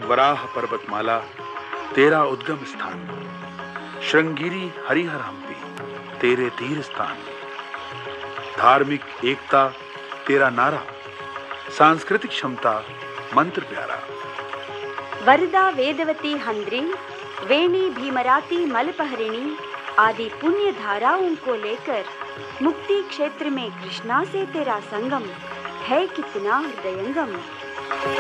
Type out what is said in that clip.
वराह पर्वतमाला तेरा उद्गम स्थान, श्रृंगगिरी हरिहर हम्पी तेरे तीर स्थान, धार्मिक एकता तेरा नारा, सांस्कृतिक क्षमता मंत्र प्यारा। वरदा वेदवती हंद्री, वेणी भीमराती मलपहरिणी आदि पुण्य धाराओं को लेकर मुक्ति क्षेत्र में कृष्णा से तेरा संगम है कितना हृदयंगम।